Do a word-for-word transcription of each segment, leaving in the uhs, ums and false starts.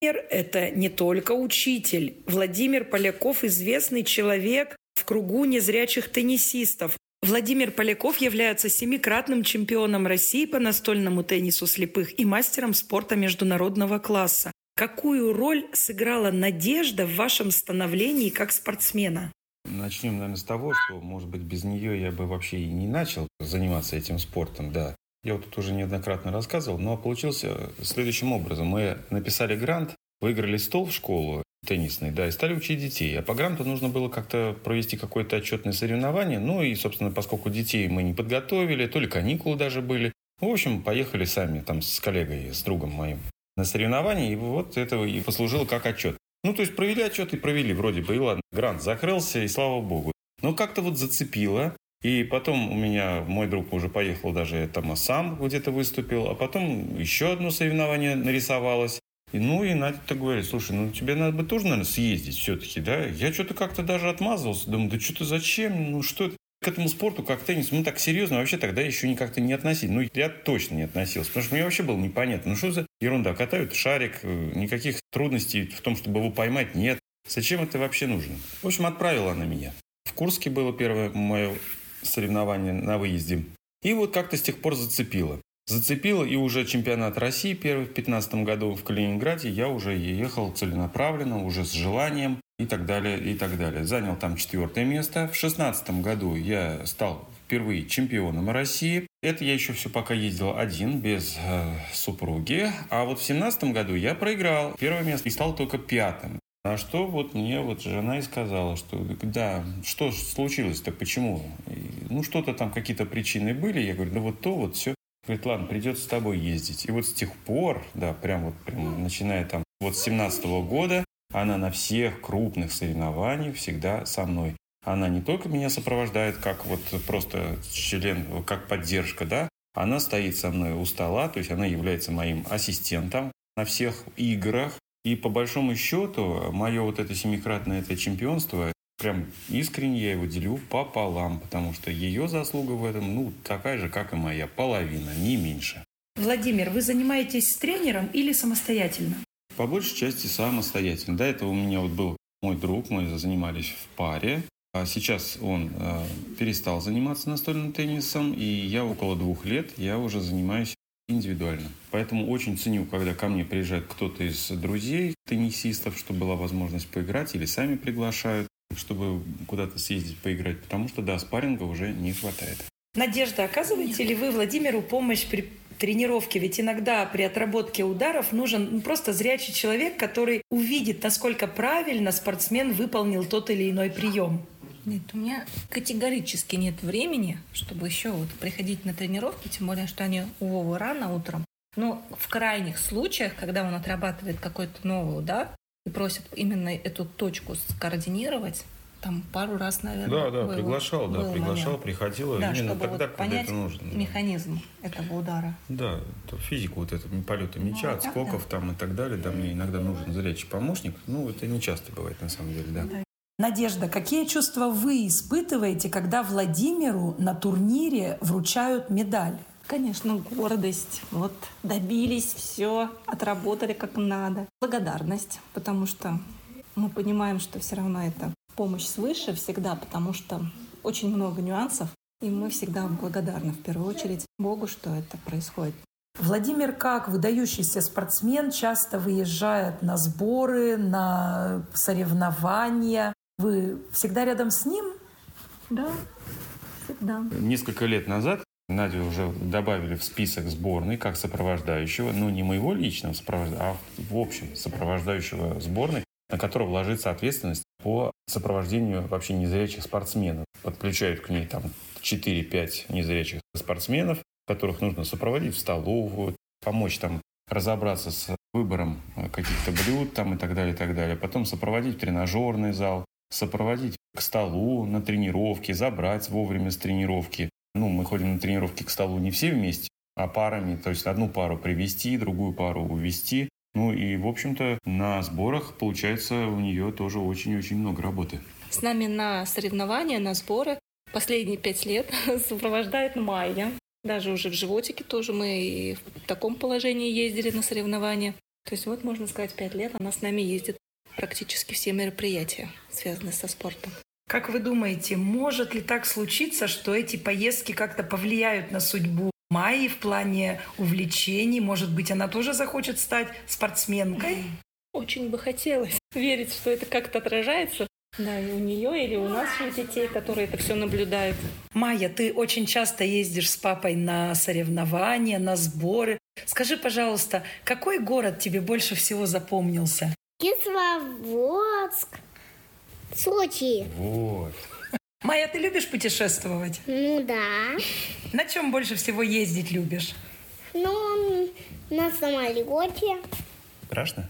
Это не только учитель. Владимир Поляков – известный человек в кругу незрячих теннисистов. Владимир Поляков является семикратным чемпионом России по настольному теннису слепых и мастером спорта международного класса. Какую роль сыграла надежда в вашем становлении как спортсмена? Начнем, наверное, с того, что, может быть, без нее я бы вообще и не начал заниматься этим спортом, да. Я вот тут уже неоднократно рассказывал, но получился следующим образом. Мы написали грант, выиграли стол в школу теннисный, да, и стали учить детей. А по гранту нужно было как-то провести какое-то отчетное соревнование. Ну и, собственно, поскольку детей мы не подготовили, то ли каникулы даже были. В общем, поехали сами там с коллегой, с другом моим на соревнования. И вот это и послужило как отчет. Ну, то есть провели отчет и провели вроде бы. И ладно, грант закрылся, и слава богу. Но как-то вот зацепило. И потом у меня мой друг уже поехал даже там сам где-то выступил. А потом еще одно соревнование нарисовалось. И, ну и Надя-то говорит: слушай, ну тебе надо бы тоже, наверное, съездить все-таки, да? Я что-то как-то даже отмазывался. Думаю, да что-то зачем? Ну что это? К этому спорту, как теннис, мы так серьезно вообще тогда еще никак-то не относились. Ну, я точно не относился, потому что мне вообще было непонятно. Ну, что за ерунда? Катают шарик, никаких трудностей в том, чтобы его поймать, нет. Зачем это вообще нужно? В общем, отправила она меня. В Курске было первое мое соревнование на выезде. И вот как-то с тех пор зацепило. Зацепило, и уже чемпионат России первый в пятнадцатом году в Калининграде я уже ехал целенаправленно, уже с желанием и так далее, и так далее. Занял там четвертое место. В шестнадцатом году я стал впервые чемпионом России. Это я еще все пока ездил один, без э, супруги. А вот в семнадцатом году я проиграл первое место и стал только пятым. А что вот мне вот жена и сказала, что да, что случилось-то, почему? И, ну, что-то там, какие-то причины были. Я говорю, да вот то, вот все. Говорит, ладно, придется с тобой ездить. И вот с тех пор, да, прям вот, прям, начиная там вот с семнадцатого года, она на всех крупных соревнованиях всегда со мной. Она не только меня сопровождает, как вот просто член, как поддержка, да, она стоит со мной у стола, то есть она является моим ассистентом на всех играх. И по большому счету, мое вот это семикратное это чемпионство, прям искренне я его делю пополам, потому что ее заслуга в этом, ну, такая же, как и моя, половина, не меньше. Владимир, вы занимаетесь с тренером или самостоятельно? По большей части самостоятельно. До этого у меня вот был мой друг, мы занимались в паре. А сейчас он э, перестал заниматься настольным теннисом, и я около двух лет я уже занимаюсь индивидуально. Поэтому очень ценю, когда ко мне приезжает кто-то из друзей, теннисистов, чтобы была возможность поиграть, или сами приглашают, чтобы куда-то съездить поиграть, потому что, да, спарринга уже не хватает. Надежда, оказываете ли вы Владимиру помощь при тренировке? Ведь иногда при отработке ударов нужен просто зрячий человек, который увидит, насколько правильно спортсмен выполнил тот или иной прием. Нет, у меня категорически нет времени, чтобы еще вот приходить на тренировки, тем более, что они у Вовы рано утром. Но в крайних случаях, когда он отрабатывает какой-то новый удар и просит именно эту точку скоординировать, там пару раз, наверное, Да, да, было, приглашал, да, был приглашал, момент. приходила Да, именно чтобы тогда, вот когда понять это нужно. механизм этого удара. Да, то физику вот этого полета мяча, Ну, отскоков да. там и так далее, да, мне иногда нужен зрячий помощник. Ну, это не часто бывает на самом деле, да. Да. Надежда, какие чувства вы испытываете, когда Владимиру на турнире вручают медаль? Конечно, гордость. Вот добились, все, отработали как надо. Благодарность, потому что мы понимаем, что все равно это помощь свыше всегда, потому что очень много нюансов, и мы всегда благодарны в первую очередь Богу, что это происходит. Владимир, как выдающийся спортсмен, часто выезжает на сборы, на соревнования. Вы всегда рядом с ним? Да, всегда. Несколько лет назад Надю уже добавили в список сборной как сопровождающего, ну не моего личного сопровождающего, а в общем сопровождающего сборной, на которого ложится ответственность по сопровождению вообще незрячих спортсменов. Подключают к ней там четыре-пять незрячих спортсменов, которых нужно сопроводить в столовую, помочь там разобраться с выбором каких-то блюд там и так далее, и так далее. Потом сопроводить в тренажерный зал, сопроводить к столу на тренировки, забрать вовремя с тренировки. Ну, мы ходим на тренировки к столу не все вместе, а парами. То есть одну пару привести, другую пару увести. Ну и, в общем-то, на сборах, получается, у нее тоже очень-очень много работы. С нами на соревнования, на сборы последние пять лет сопровождает Майя. Даже уже в животике тоже мы и в таком положении ездили на соревнования. То есть вот, можно сказать, пять лет она с нами ездит практически все мероприятия, связанные со спортом. Как вы думаете, может ли так случиться, что эти поездки как-то повлияют на судьбу Майи в плане увлечений? Может быть, она тоже захочет стать спортсменкой? Очень бы хотелось верить, что это как-то отражается. Да, и у нее или у наших детей, которые это все наблюдают. Майя, ты очень часто ездишь с папой на соревнования, на сборы. Скажи, пожалуйста, какой город тебе больше всего запомнился? Кисловодск, Сочи. Вот. Майя, ты любишь путешествовать? Ну да. На чем больше всего ездить любишь? Ну, на самолете. Страшно?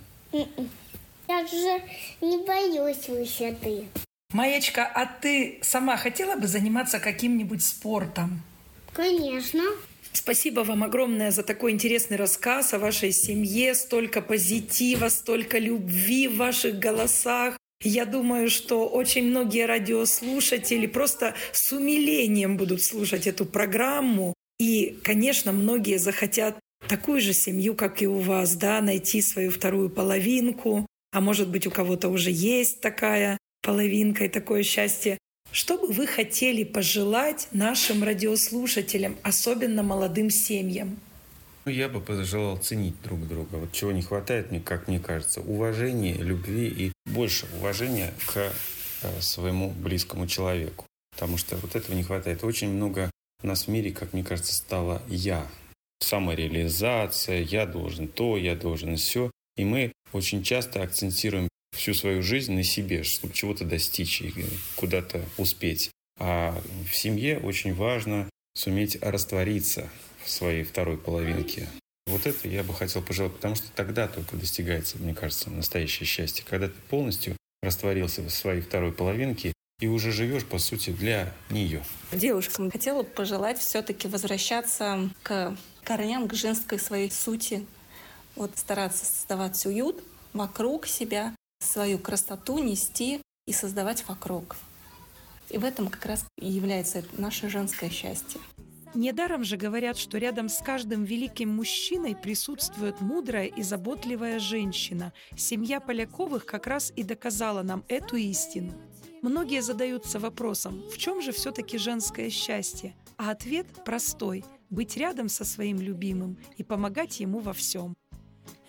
Я же не боюсь высоты. Маечка, а ты сама хотела бы заниматься каким-нибудь спортом? Конечно. Спасибо вам огромное за такой интересный рассказ о вашей семье. Столько позитива, столько любви в ваших голосах. Я думаю, что очень многие радиослушатели просто с умилением будут слушать эту программу. И, конечно, многие захотят такую же семью, как и у вас, да, найти свою вторую половинку. А может быть, у кого-то уже есть такая половинка и такое счастье. Что бы вы хотели пожелать нашим радиослушателям, особенно молодым семьям? Ну, я бы пожелал ценить друг друга. Вот чего не хватает, мне, как мне кажется, уважения, любви и больше уважения к э, своему близкому человеку. Потому что вот этого не хватает. Очень много у нас в мире, как мне кажется, стало «я». Самореализация, я должен то, я должен все. И мы очень часто акцентируем всю свою жизнь на себе, чтобы чего-то достичь и куда-то успеть. А в семье очень важно суметь раствориться в своей второй половинке. Вот это я бы хотел пожелать, потому что тогда только достигается, мне кажется, настоящее счастье. Когда ты полностью растворился в своей второй половинке и уже живешь, по сути, для нее. Девушкам хотела бы пожелать все-таки возвращаться к корням, к женской своей сути. Вот стараться создавать уют вокруг себя, свою красоту нести и создавать вокруг. И в этом как раз и является наше женское счастье. Недаром же говорят, что рядом с каждым великим мужчиной присутствует мудрая и заботливая женщина. Семья Поляковых как раз и доказала нам эту истину. Многие задаются вопросом, в чем же все-таки женское счастье? А ответ простой – быть рядом со своим любимым и помогать ему во всем.